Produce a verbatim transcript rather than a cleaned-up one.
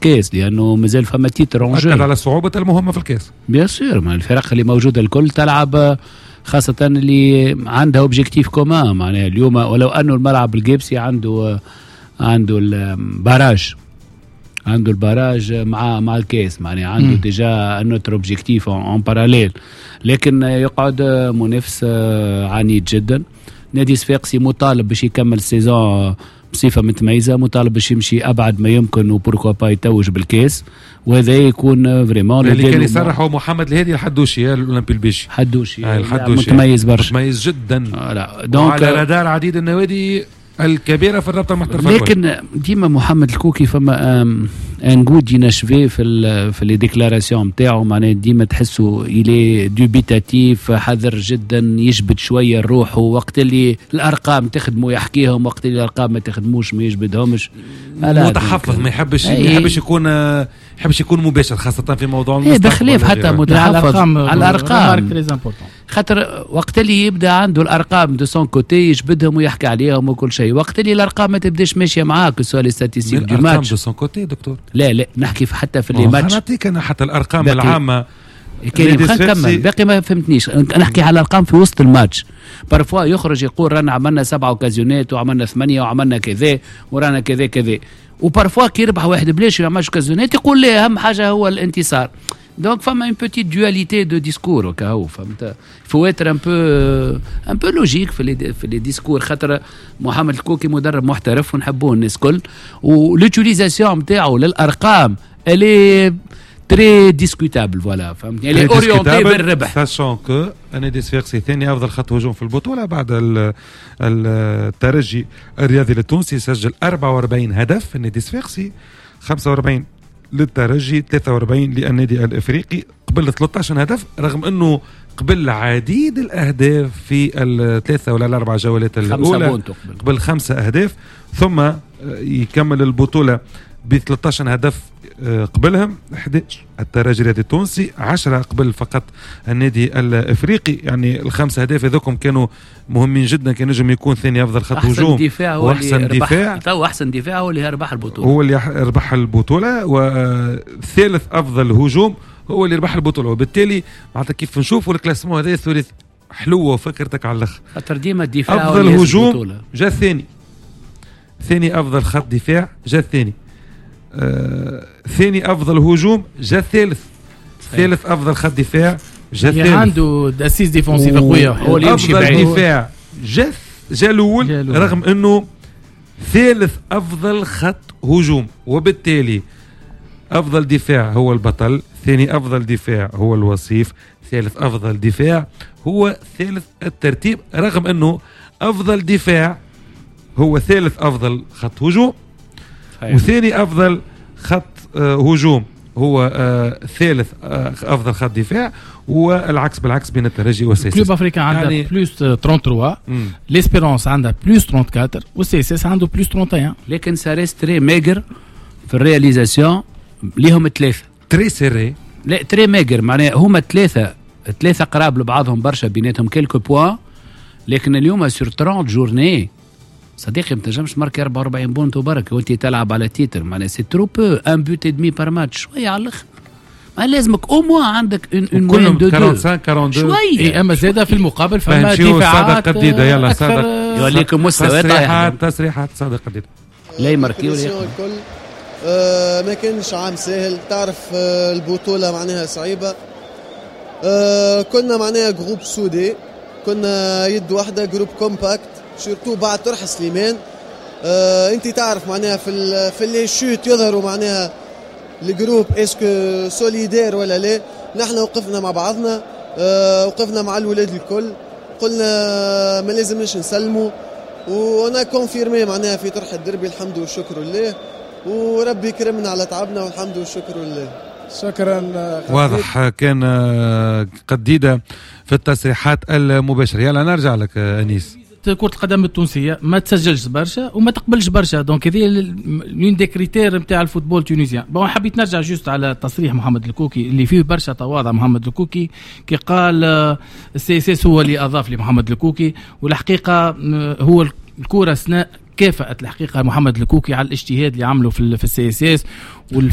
الكاس لانه مازال فما تيتر اون جو. اكد على صعوبه المهمه في الكاس. بيان سور ما الفرق اللي موجوده الكل تلعب خاصه اللي عندها اوبجيكتيف كومان معناها اليوم ولو انه الملعب الجيبسي عنده عنده الباراج عنده الباراج مع مع الكاس معناها عنده ديجا نوتر اوبجيكتيف اون باراليل لكن يقعد منافس عنيد جدا. نادي صفاقسي مطالب باش يكمل السيزون بصفه متميزه مطالب باش يمشي ابعد ما يمكن وبوركوا با يتوج بالكاس وهذا يكون فريمون اللي كان يصرح هو محمد الهادي الحدوشي الاولمبي البيشي حدوشي آه الحدوشي متميز برشا متميز جدا آه لا دونك على رادار عديد النوادي الكبيره في الرابطه المحترفه. لكن ديما محمد الكوكي فما ان غود ينشفي في ال في لي ديكلاراسيون نتاعو معناها ديما تحسوا الي دوبيتاتيف حذر جدا يجبد شويه الروح وقت اللي الارقام تخدموا يحكيهم وقت اللي الارقام ما تخدموش ما يجبدهمش متحفظ ما يحبش ما يحبش يكون ما يحبش يكون مباشر خاصه في موضوع المستقبل بخلاف حتى متحفظ على الارقام خاطر وقت اللي يبدا عنده الارقام دو سون كوتي يجبدهم ويحكي عليهم وكل شيء وقت اللي الارقام ما تبداش ماشيه معاك سؤال ستاتيستيك دو ماتش دو سون كوتي دكتور لا لا نحكي حتى في اللي ماتش نعطيك انا حتى الارقام العامه كريم خلينا نكمل باقي ما فهمتنيش نحكي على الارقام في وسط الماتش بارفوا يخرج يقول رانا عملنا سبعة اوكازيونات وعملنا ثمانية وعملنا كذا ورانا كذا كذا وبارفوا كي يربح واحد بلاش ما عملش اوكازيونات يقول لي اهم حاجه هو الانتصار. Donc فما une petite dualité de discours كهو فهمت faut être un peu un peu logique في les في les discours خاطر محمد الكوكي مدرب محترف ونحبوه الناس كل والutilisation نتاعو للارقام اللي تري ديسكوتابل فوالا فهمتني اللي اورينتي بالربح ساشون كو نادي صفاقسي ثاني افضل خط هجوم في البطوله بعد الترجي الرياضي التونسي سجل أربعة وأربعين هدف النادي الصفاقسي خمسة وأربعين للترجي ثلاثة وأربعين للنادي الافريقي قبل ثلاثة عشر هدف رغم انه قبل عديد الاهداف في الثلاثه ولا الاربع جولات الاولى قبل خمسه اهداف ثم يكمل البطوله ب ثلاثة عشر هدف قبلهم أحد عشر الترجي الرياضي التونسي عشرة قبل فقط النادي الافريقي يعني الخمسه اهداف هذوكم كانوا مهمين جدا كان نجم يكون ثاني افضل خط هجوم واحسن دفاع تو احسن دفاع هو اللي ربح البطوله هو اللي ربح البطوله وثالث افضل هجوم هو اللي ربح البطوله وبالتالي معناتها كيف نشوفوا الكلاسمون هذا ثالث حلوه فكرتك على الاخر خاطر ديما الدفاع افضل هجوم جاء الثاني ثاني افضل خط دفاع جاء الثاني آه، ثاني افضل هجوم جاء الثالث ثالث افضل خط دفاع جاء الثالث عنده اسيس ديفونسيف قويه هو اللي يمشي بعيد دفاع جاء جاء الاول رغم انه ثالث افضل خط هجوم وبالتالي افضل دفاع هو البطل ثاني افضل دفاع هو الوصيف ثالث افضل دفاع هو ثالث الترتيب رغم انه افضل دفاع هو ثالث افضل خط هجوم وثاني افضل خط آه هجوم هو آه ثالث آه افضل خط دفاع والعكس بالعكس بين الترجي والسي اس اس. كلوب افريقيا عندها يعني بلس ثلاثة وثلاثين ليسبيرونس عندها بلس ثلاثة وأربعين والسي اس اس عنده بلس واحد وثلاثين لكن ساريس تري ميجر في الرياليزاسيون ليهم ثلاثه تري سيري لا تري ميجر معناها هما ثلاثه ثلاثه قراب لبعضهم برشا بيناتهم كيلكو بوان لكن اليوم سور ثلاثين جورني صديقي ما تنجمش ماركي أربعة وأربعين بونت وبرك وانت تلعب على تيتر معناها سي ترو بو ان بوت ادمي بار ماتش شويه على الاخر ما لازمك او موا عندك اون موين دو خمسة وأربعين أربعة وأربعين شويه اي اما زاده في المقابل فما دفاعات قديده يلا صادق يوليكم مستوى تصريحات تصريحات صادق قديده لا يماركيو الكل آه ما كانش عام سهل تعرف آه البطوله معناها صعيبه آه كنا معناها جروب سودي كنا يد واحده جروب كومباكت شرطو بعد طرح سليمان آه انت تعرف معناها في ال في اللي شوت يظهروا معناها الجروب اسكو سوليدير ولا لا نحن وقفنا مع بعضنا آه وقفنا مع الولاد الكل قلنا ما لازمش نسلموا وانا كونفيرمي معناها في طرح الدربي الحمد والشكر لله وربي كرمنا على تعبنا والحمد والشكر لله. شكرا. واضح كان قديدة في التصريحات المباشرة. يلا نرجع لك أنيس. كرة القدم التونسية ما تسجلش برشا وما تقبلش برشا دونك هذه لون دي كريتير نتاع الفوتبول التونسيان. بون حبيت نرجع جوست على تصريح محمد الكوكي اللي فيه برشا تواضع. محمد الكوكي كي قال السي اس اس هو اللي اضاف لمحمد الكوكي والحقيقة هو الكرة اثناء كافأت الحقيقة محمد الكوكي على الاجتهاد اللي عمله في السي اس اس